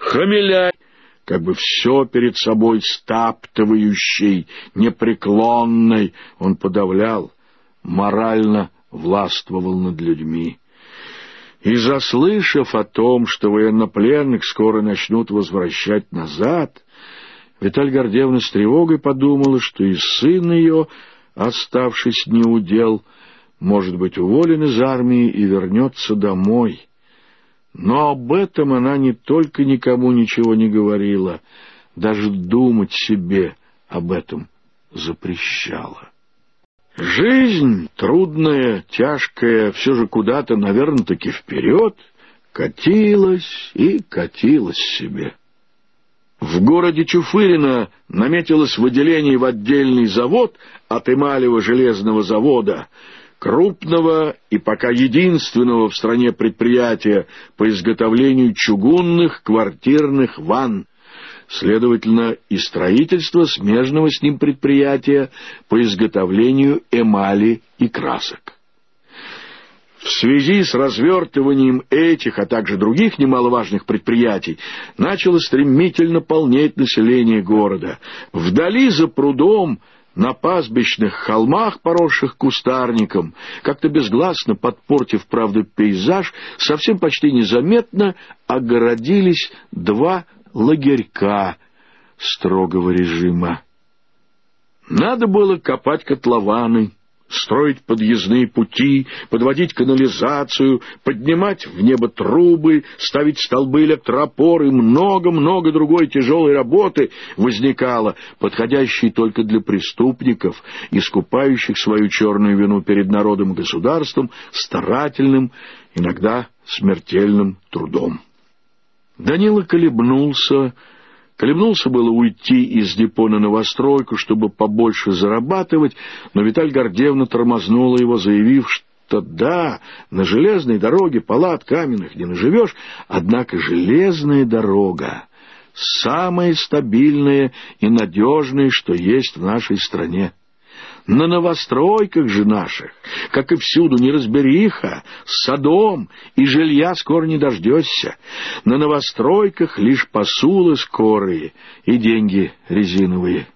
Хмеляй, как бы все перед собой стаптывающий, непреклонный, он подавлял, морально властвовал над людьми. И, заслышав о том, что военнопленных скоро начнут возвращать назад, Виталия Гордеевна с тревогой подумала, что и сын ее, оставшись неудел, может быть уволен из армии и вернется домой. Но об этом она не только никому ничего не говорила, даже думать себе об этом запрещала. Жизнь, трудная, тяжкая, все же куда-то, наверное-таки вперед, катилась и катилась себе. В городе Чуфырино наметилось выделение в отдельный завод от эмалевого железного завода, крупного и пока единственного в стране предприятия по изготовлению чугунных квартирных ванн, следовательно, и строительство смежного с ним предприятия по изготовлению эмали и красок. В связи с развертыванием этих, а также других немаловажных предприятий, начало стремительно полнеть население города. Вдали за прудом, на пастбищных холмах, поросших кустарником, как-то безгласно подпортив, правда, пейзаж, совсем почти незаметно огородились два лагерька строгого режима. Надо было копать котлованы, строить подъездные пути, подводить канализацию, поднимать в небо трубы, ставить столбы электроопор, и много-много другой тяжелой работы возникало, подходящей только для преступников, искупающих свою черную вину перед народом и государством старательным, иногда смертельным трудом. Данила колебнулся было уйти из депо на новостройку, чтобы побольше зарабатывать, но Виталия Гордеевна тормознула его, заявив, что да, на железной дороге палат каменных не наживешь, однако железная дорога — самая стабильная и надежная, что есть в нашей стране. На новостройках же наших, как и всюду, неразбериха, садом, и жилья скоро не дождешься. На новостройках лишь посулы скорые и деньги резиновые.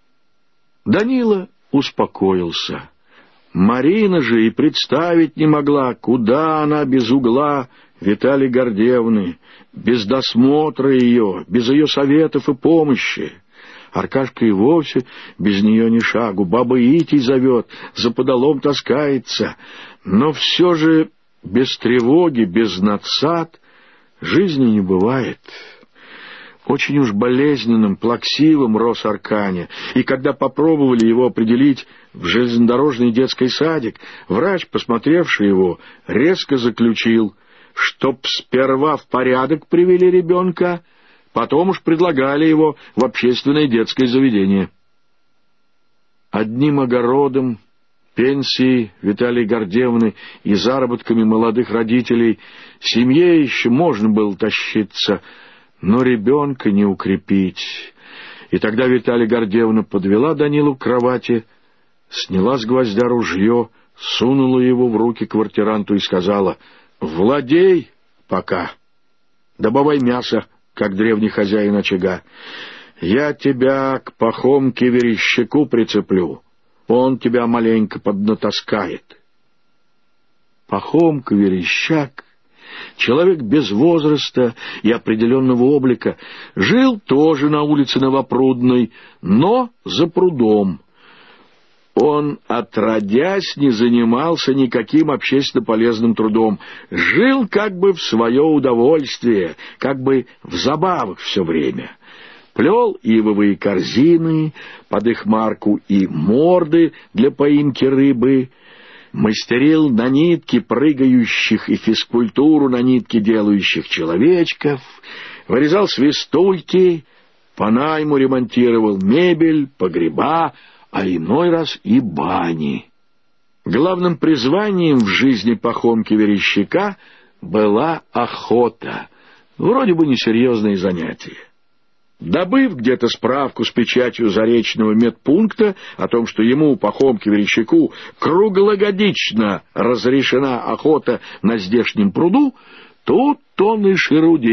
Данила успокоился. Марина же и представить не могла, куда она без угла Виталии Гордеевны, без досмотра ее, без ее советов и помощи. Аркашка и вовсе без нее ни шагу, баба Итий зовет, за подолом таскается. Но все же без тревоги, без надсад жизни не бывает. Очень уж болезненным, плаксивым рос Арканя, и когда попробовали его определить в железнодорожный детский садик, врач, посмотревший его, резко заключил, чтоб сперва в порядок привели ребенка, потом уж предлагали его в общественное детское заведение. Одним огородом, пенсией Виталии Гордеевны и заработками молодых родителей семье еще можно было тащиться, но ребенка не укрепить. И тогда Виталия Гордеевна подвела Данилу к кровати, сняла с гвоздя ружье, сунула его в руки квартиранту и сказала: «Владей пока, добывай мясо, как древний хозяин очага. Я тебя к Пахомке-Верещаку прицеплю, он тебя маленько поднатаскает». Пахомка-Верещак, человек без возраста и определенного облика, жил тоже на улице Новопрудной, но за прудом. Он, отродясь, не занимался никаким общественно полезным трудом, жил как бы в свое удовольствие, как бы в забавах все время. Плел ивовые корзины под их марку и морды для поимки рыбы, мастерил на нитке прыгающих и физкультуру на нитке делающих человечков, вырезал свистульки, по найму ремонтировал мебель, погреба, а иной раз и бани. Главным призванием в жизни Пахомки-Верещака была охота, вроде бы несерьезное занятие. Добыв где-то справку с печатью заречного медпункта о том, что ему, Пахомке-Верещаку, круглогодично разрешена охота на здешнем пруду, тут он и шерудил.